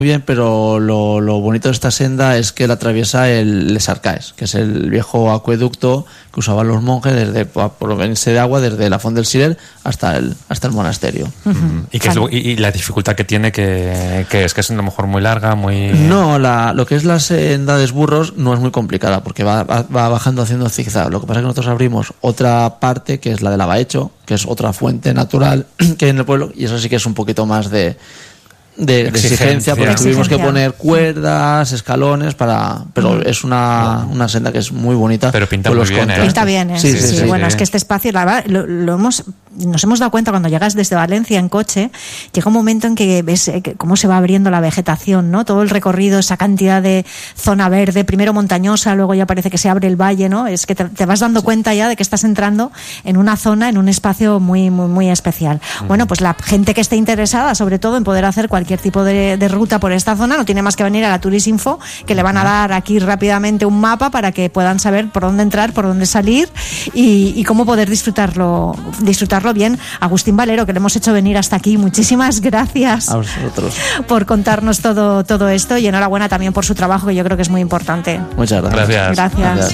bien, pero lo bonito de esta senda es que la atraviesa el Les Arcaes, que es el viejo acueducto que usaban los monjes desde por venirse de agua desde la Font del Cirer hasta el monasterio. Uh-huh. Y la dificultad que tiene que es a lo mejor muy larga, muy... No, lo que es la senda de Esburros no es muy complicada porque va bajando haciendo zigzag. Lo que pasa es que nosotros abrimos otra parte que es la del Abahecho, que es otra fuente natural que hay en el pueblo, y eso sí que es un poquito más de exigencia, porque tuvimos que poner cuerdas, escalones pero es una senda que es muy bonita. Pero pinta muy bien, Pinta bien, sí. Bueno, es que este espacio, la verdad, nos hemos dado cuenta cuando llegas desde Valencia en coche, llega un momento en que ves cómo se va abriendo la vegetación, ¿no? Todo el recorrido, esa cantidad de zona verde, primero montañosa, luego ya parece que se abre el valle, ¿no? Es que te vas dando cuenta ya de que estás entrando en una zona, en un espacio muy, muy, muy especial. Bueno, pues la gente que esté interesada, sobre todo en poder hacer cualquier tipo de ruta por esta zona, no tiene más que venir a la Turisinfo, que le van a dar aquí rápidamente un mapa para que puedan saber por dónde entrar, por dónde salir y cómo poder disfrutarlo bien. Agustín Valero, que le hemos hecho venir hasta aquí, muchísimas gracias a vosotros por contarnos todo esto, y enhorabuena también por su trabajo, que yo creo que es muy importante. Muchas gracias. Gracias.